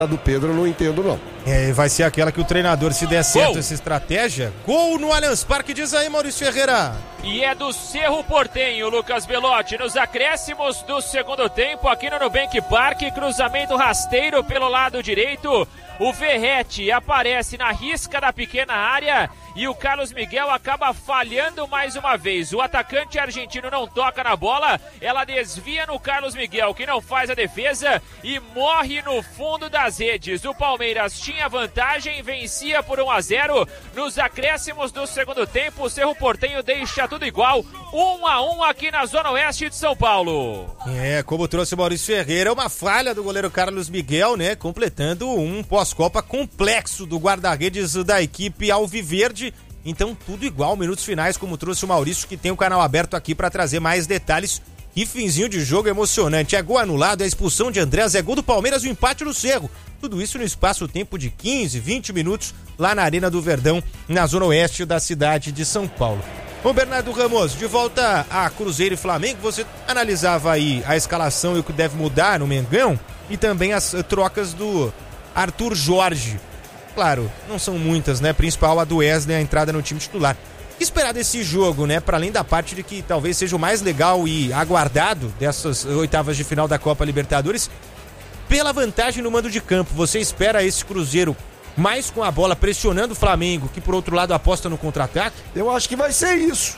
do Pedro eu não entendo, não. Vai ser aquela que o treinador, se der certo essa estratégia, gol no Allianz Parque, diz aí, Maurício Ferreira. E é do Cerro Porteño, Lucas Belotti, nos acréscimos do segundo tempo, aqui no Nubank Park, cruzamento rasteiro pelo lado direito, o Verratti aparece na risca da pequena área e o Carlos Miguel acaba falhando mais uma vez. O atacante argentino não toca na bola, ela desvia no Carlos Miguel, que não faz a defesa e morre no fundo das redes. O Palmeiras tinha vantagem, vencia por 1-0 nos acréscimos do segundo tempo. O Cerro Porteño deixa tudo igual, 1-1 aqui na Zona Oeste de São Paulo. Como trouxe o Maurício Ferreira, uma falha do goleiro Carlos Miguel, né? Completando um pós-copa complexo do guarda-redes da equipe alviverde. Então tudo igual, minutos finais, como trouxe o Maurício, que tem o canal aberto aqui para trazer mais detalhes. Que finzinho de jogo emocionante. É gol anulado, é expulsão de Andrés, é gol do Palmeiras, o empate no Cerro. Tudo isso no espaço-tempo de 15, 20 minutos lá na Arena do Verdão, na zona oeste da cidade de São Paulo. Bom, Bernardo Ramos, de volta a Cruzeiro e Flamengo, você analisava aí a escalação e o que deve mudar no Mengão e também as trocas do Arthur Jorge. Claro, não são muitas, né? Principal a do Wesley, a entrada no time titular. O que esperar desse jogo, né? Para além da parte de que talvez seja o mais legal e aguardado dessas oitavas de final da Copa Libertadores, pela vantagem no mando de campo, você espera esse Cruzeiro mais com a bola pressionando o Flamengo, que por outro lado aposta no contra-ataque? Eu acho que vai ser isso.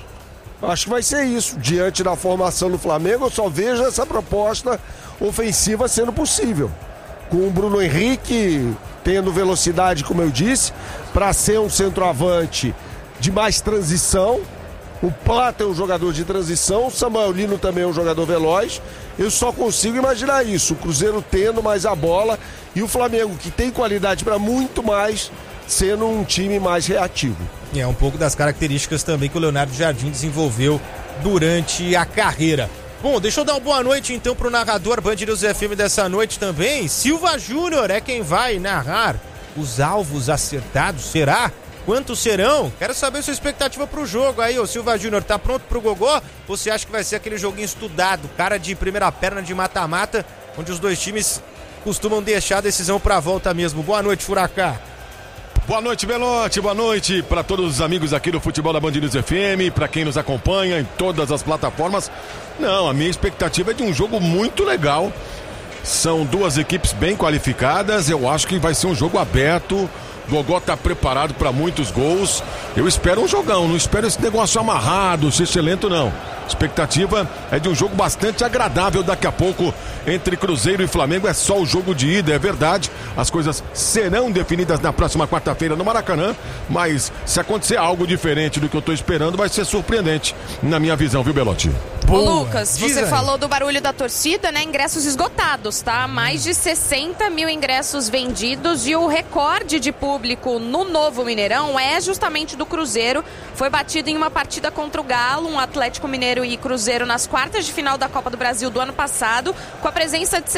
Diante da formação do Flamengo, eu só vejo essa proposta ofensiva sendo possível. Com o Bruno Henrique tendo velocidade, como eu disse, para ser um centroavante de mais transição. O Plata é um jogador de transição, o Samuel Lino também é um jogador veloz. Eu só consigo imaginar isso, o Cruzeiro tendo mais a bola e o Flamengo, que tem qualidade para muito mais, sendo um time mais reativo. É um pouco das características também que o Leonardo Jardim desenvolveu durante a carreira. Bom, deixa eu dar uma boa noite então pro narrador Band News FM dessa noite também. Silva Júnior é quem vai narrar os alvos acertados, será? Quantos serão? Quero saber sua expectativa pro jogo aí, ô Silva Júnior, tá pronto pro gogó? Ou você acha que vai ser aquele joguinho estudado, cara de primeira perna de mata-mata, onde os dois times costumam deixar a decisão pra volta mesmo? Boa noite, Furacá. Boa noite, Belotti, boa noite para todos os amigos aqui do Futebol da Band News FM, para quem nos acompanha em todas as plataformas. Não, a minha expectativa é de um jogo muito legal. São duas equipes bem qualificadas, eu acho que vai ser um jogo aberto. Gogó tá preparado para muitos gols. Eu espero um jogão, não espero esse negócio amarrado, lento não. Expectativa é de um jogo bastante agradável daqui a pouco entre Cruzeiro e Flamengo. É só o jogo de ida, é verdade. As coisas serão definidas na próxima quarta-feira no Maracanã, mas se acontecer algo diferente do que eu tô esperando, vai ser surpreendente, na minha visão, viu, Belotti? Ô Lucas, você falou do barulho da torcida, né? Ingressos esgotados, tá? Mais de 60 mil ingressos vendidos e o recorde de público no novo Mineirão é justamente do Cruzeiro. Foi batido em uma partida contra o Galo, um Atlético Mineiro e Cruzeiro nas quartas de final da Copa do Brasil do ano passado, com a presença de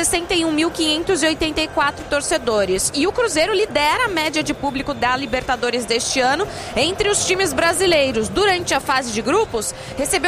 61.584 torcedores. E o Cruzeiro lidera a média de público da Libertadores deste ano entre os times brasileiros. Durante a fase de grupos, recebeu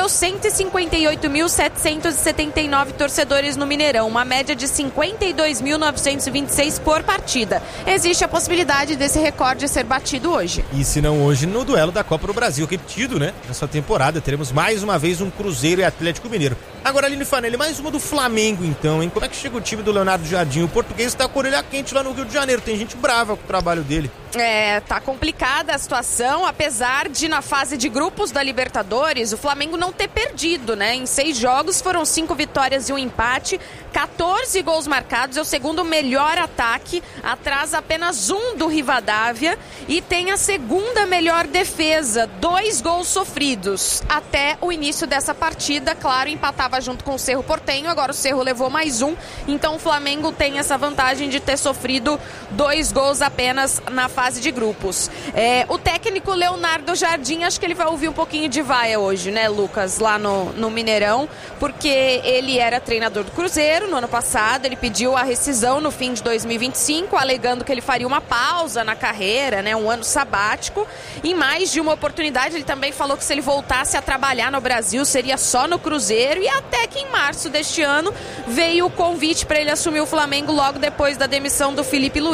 158.779 torcedores no Mineirão, uma média de 52.926 por partida. Existe a possibilidade desse recorde ser batido hoje. E se não hoje, no duelo da Copa do Brasil, repetido, né? Nessa temporada, teremos mais uma vez um Cruzeiro e Atlético Mineiro. Agora, Aline Fanelli, mais uma do Flamengo, então, hein? Como é que chega o time do Leonardo Jardim? O português tá com a orelha quente lá no Rio de Janeiro, tem gente brava com o trabalho dele. Tá complicada a situação, apesar de na fase de grupos da Libertadores o Flamengo não ter perdido, né? Em 6 jogos foram 5 vitórias e um empate, 14 gols marcados, é o segundo melhor ataque, atrás apenas um do Rivadavia e tem a segunda melhor defesa, 2 gols sofridos. Até o início dessa partida, claro, empatava junto com o Cerro Porteño, agora o Cerro levou mais um, então o Flamengo tem essa vantagem de ter sofrido 2 gols apenas na fase de grupos. O técnico Leonardo Jardim, acho que ele vai ouvir um pouquinho de vaia hoje, né, Lucas, lá no Mineirão, porque ele era treinador do Cruzeiro no ano passado, ele pediu a rescisão no fim de 2025, alegando que ele faria uma pausa na carreira, né, um ano sabático. Em mais de uma oportunidade, ele também falou que se ele voltasse a trabalhar no Brasil, seria só no Cruzeiro, e até que em março deste ano veio o convite para ele assumir o Flamengo logo depois da demissão do Felipe Luiz.